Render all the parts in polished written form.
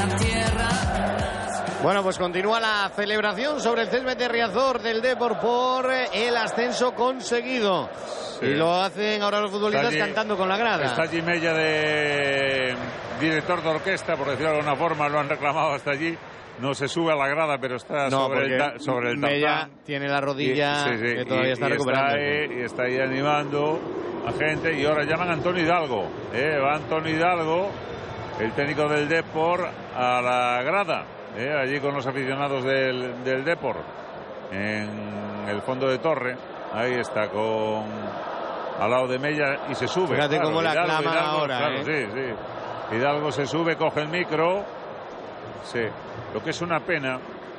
la tierra. Bueno, pues continúa la celebración sobre el césped de Riazor del Depor por el ascenso conseguido. Sí. Y lo hacen ahora los futbolistas allí, cantando con la grada. Está allí Mella de director de orquesta, por decirlo de alguna forma, lo han reclamado hasta allí. No se sube a la grada, pero está sobre el Mella tiene la rodilla que todavía está recuperando. Y está ahí animando a gente. Y ahora llaman a Antonio Hidalgo. Va Antonio Hidalgo, el técnico del Depor, a la grada. Allí con los aficionados del Depor. En el fondo de torre. Ahí está al lado de Mella y se sube. Fíjate cómo la claman ahora. Claro, sí. Hidalgo se sube, coge el micro. Sí. Lo que es una pena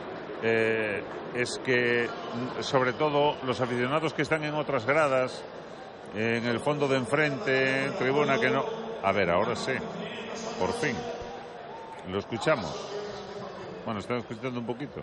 es que, sobre todo, los aficionados que están en otras gradas, en el fondo de enfrente, tribuna que no... A ver, ahora sí, por fin. Lo escuchamos. Bueno, están escuchando un poquito.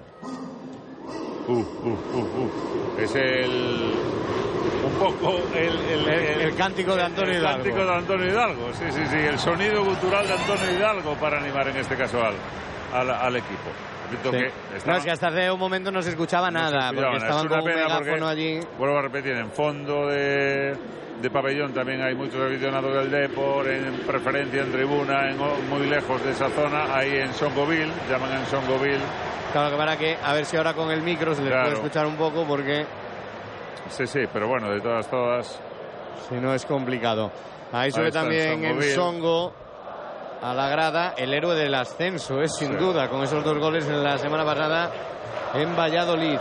Es un poco el cántico de Antonio Hidalgo. El cántico de Antonio Hidalgo, sí. El sonido gutural de Antonio Hidalgo para animar en este caso al equipo. No, es que hasta hace un momento no se escuchaba nada, porque estaban con un megáfono allí. Vuelvo a repetir, en fondo de pabellón también hay muchos aficionados del Depor, en preferencia en tribuna, muy lejos de esa zona, ahí en Songoville, llaman en Songoville. Claro, que para que, a ver si ahora con el micro se les puede escuchar un poco, porque... Sí, pero bueno, de todas... Si no es complicado. Ahí sube también en Songo a la grada el héroe del ascenso, sin duda, con esos 2 goles en la semana pasada en Valladolid.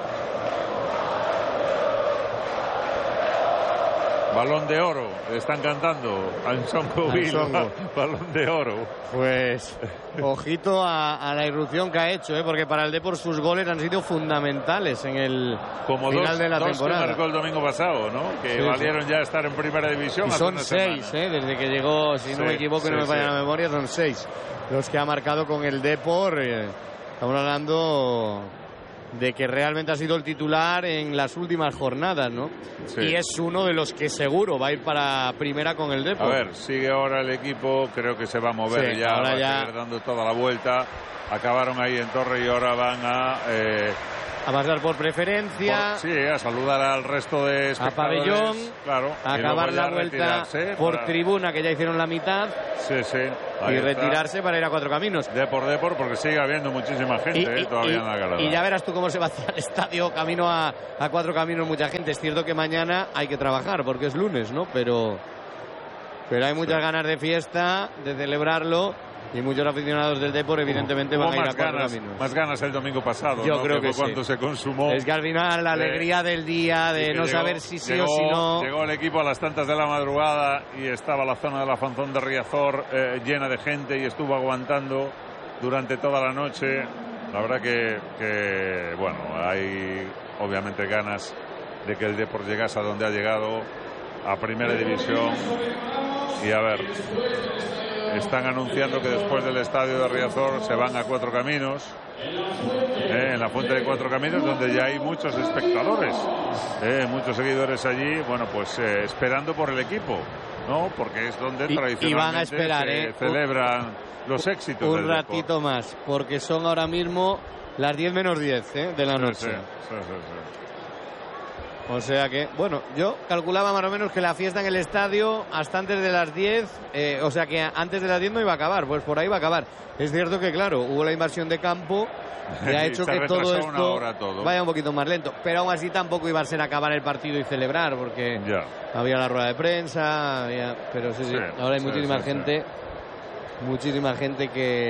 Balón de oro, están cantando Balón de oro. Pues ojito a la irrupción que ha hecho, porque para el Depor sus goles han sido fundamentales en el final de la temporada. Que marcó el domingo pasado, ¿no? Que valieron ya estar en primera división. Y son 6, desde que llegó, si no me equivoco y no me falla la memoria, son 6 los que ha marcado con el Depor. Estamos hablando de que realmente ha sido el titular en las últimas jornadas, ¿no? Sí. Y es uno de los que seguro va a ir para primera con el Depor. A ver, sigue ahora el equipo, creo que se va a mover ya, va a seguir dando toda la vuelta. Acabaron ahí en Torre y ahora van a pasar por preferencia. A saludar al resto de espectadores. A pabellón. Claro. A acabar la vuelta por tribuna, que ya hicieron la mitad. Sí. Y retirarse para ir a Cuatro Caminos. Depor, porque sigue habiendo muchísima gente todavía en la grada. Y ya verás tú cómo se va hacia el estadio, camino a Cuatro Caminos, mucha gente. Es cierto que mañana hay que trabajar porque es lunes, ¿no? Pero hay muchas ganas de fiesta, de celebrarlo. Y muchos aficionados del Depor evidentemente van a ir a Cuatro Caminos. Más ganas el domingo pasado. Yo creo que cuando se consumó. Es que al final la alegría del día, de no saber si sí o si no. Llegó el equipo a las tantas de la madrugada y estaba la zona de la Fanzón de Riazor llena de gente y estuvo aguantando durante toda la noche. La verdad que bueno, hay obviamente ganas de que el Depor llegase a donde ha llegado, a primera división. Y a ver, están anunciando que después del estadio de Riazor se van a Cuatro Caminos, en la fuente de Cuatro Caminos, donde ya hay muchos espectadores, muchos seguidores allí, bueno, pues esperando por el equipo, ¿no? Porque es donde tradicionalmente y van a esperar, se celebran los éxitos un del ratito Depor. Más, porque son ahora mismo las 10 menos 10 de la noche. Sí. O sea que, bueno, yo calculaba más o menos que la fiesta en el estadio hasta antes de las 10, o sea que antes de las 10 no iba a acabar, pues por ahí va a acabar. Es cierto que, claro, hubo la invasión de campo que ha hecho que todo esto vaya un poquito más lento, pero aún así tampoco iba a ser acabar el partido y celebrar, porque había la rueda de prensa, pero sí, ahora hay muchísima gente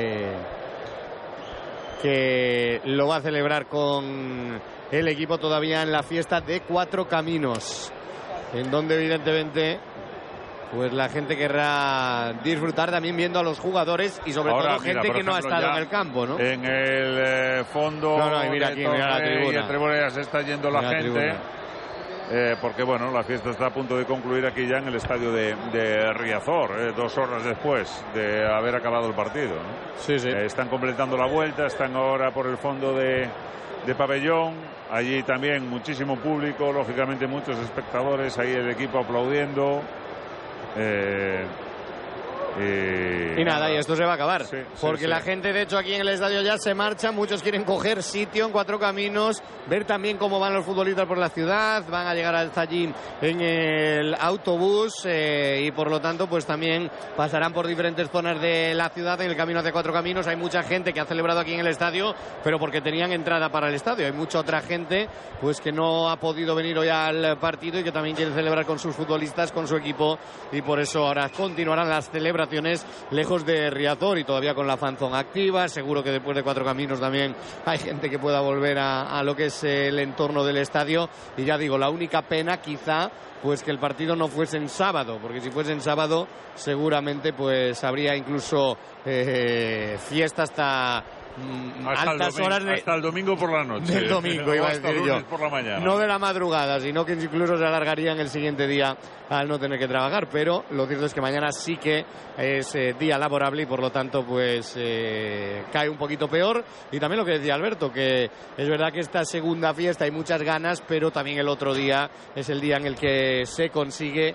que lo va a celebrar con el equipo todavía en la fiesta de Cuatro Caminos, en donde evidentemente pues la gente querrá disfrutar también viendo a los jugadores y sobre todo gente que no ha estado en el campo, ¿no? En el fondo mira la tribuna. Y entre boleas está yendo la gente. Porque bueno, la fiesta está a punto de concluir aquí ya en el estadio de Riazor, 2 horas después de haber acabado el partido, ¿no? Sí. Están completando la vuelta, están ahora por el fondo de pabellón, allí también muchísimo público, lógicamente muchos espectadores, ahí el equipo aplaudiendo. Y nada, y esto se va a acabar. Sí, porque sí. la gente, de hecho, aquí en el estadio ya se marcha. Muchos quieren coger sitio en Cuatro Caminos, ver también cómo van los futbolistas por la ciudad. Van a llegar hasta allí en el autobús y por lo tanto, pues también pasarán por diferentes zonas de la ciudad en el camino hacia Cuatro Caminos. Hay mucha gente que ha celebrado aquí en el estadio, pero porque tenían entrada para el estadio. Hay mucha otra gente pues que no ha podido venir hoy al partido y que también quiere celebrar con sus futbolistas, con su equipo, y por eso ahora continuarán las celebraciones lejos de Riazor y todavía con la fanzón activa. Seguro que después de Cuatro Caminos también hay gente que pueda volver a lo que es el entorno del estadio. Y ya digo, la única pena quizá pues que el partido no fuese en sábado, porque si fuese en sábado seguramente pues habría incluso fiesta hasta altas horas hasta el domingo por la noche. Del domingo, iba a decir yo. Por la mañana. No de la madrugada, sino que incluso se alargarían el siguiente día al no tener que trabajar. Pero lo cierto es que mañana sí que es día laborable y por lo tanto pues cae un poquito peor. Y también lo que decía Alberto, que es verdad que esta segunda fiesta hay muchas ganas, pero también el otro día es el día en el que se consigue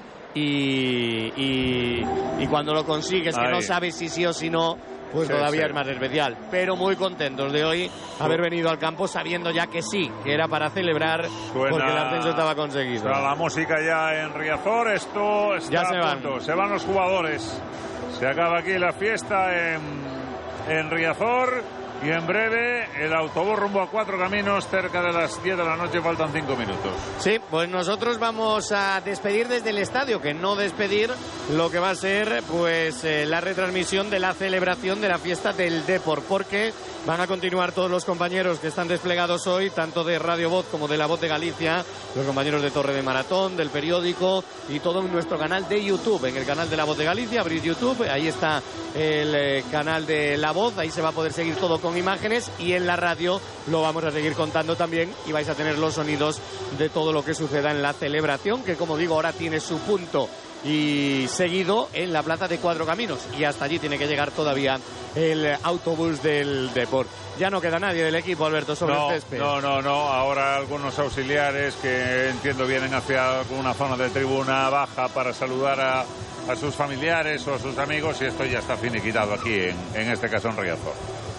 y cuando lo consigues, que no sabes si sí o si no, pues todavía es más especial. Pero muy contentos de hoy haber venido al campo sabiendo ya que sí, que era para celebrar porque el ascenso estaba conseguido. La música ya en Riazor, esto está ya se a punto. Se van los jugadores. Se acaba aquí la fiesta en Riazor y en breve el autobús rumbo a Cuatro Caminos, cerca de las 10 de la noche, faltan 5 minutos. Sí, pues nosotros vamos a despedir desde el estadio, que no despedir lo que va a ser pues la retransmisión de la celebración de la fiesta del Depor, porque van a continuar todos los compañeros que están desplegados hoy, tanto de Radio Voz como de La Voz de Galicia, los compañeros de Torre de Maratón, del periódico, y todo en nuestro canal de YouTube, en el canal de La Voz de Galicia. Abrís YouTube, ahí está el canal de La Voz, ahí se va a poder seguir todo con imágenes, y en la radio lo vamos a seguir contando también, y vais a tener los sonidos de todo lo que suceda en la celebración, que como digo ahora tiene su punto y seguido en la plaza de Cuatro Caminos, y hasta allí tiene que llegar todavía el autobús del Depor. Ya no queda nadie del equipo, Alberto, sobre el césped. No. Ahora algunos auxiliares que entiendo vienen hacia una zona de tribuna baja para saludar a sus familiares o a sus amigos, y esto ya está finiquitado aquí, en este caso en Riazor.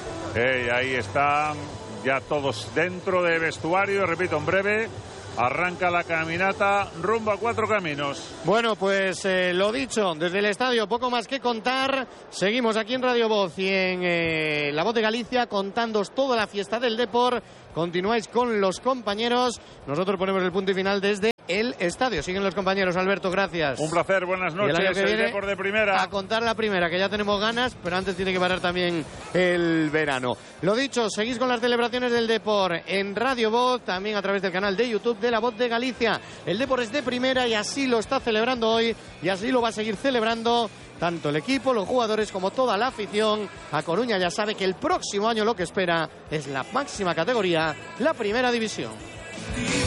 Ahí están ya todos dentro de vestuario. Repito, en breve arranca la caminata rumbo a Cuatro Caminos. Bueno, pues lo dicho, desde el estadio poco más que contar. Seguimos aquí en Radio Voz y en La Voz de Galicia contándoos toda la fiesta del Depor. Continuáis con los compañeros. Nosotros ponemos el punto y final desde el estadio. Siguen los compañeros. Alberto, gracias. Un placer, buenas noches. Y el año que viene, Depor de primera. a contar la primera, que ya tenemos ganas, pero antes tiene que parar también el verano. Lo dicho, seguís con las celebraciones del Depor en Radio Voz, también a través del canal de YouTube de La Voz de Galicia. El Depor es de primera y así lo está celebrando hoy y así lo va a seguir celebrando tanto el equipo, los jugadores como toda la afición. A Coruña ya sabe que el próximo año lo que espera es la máxima categoría, la Primera División.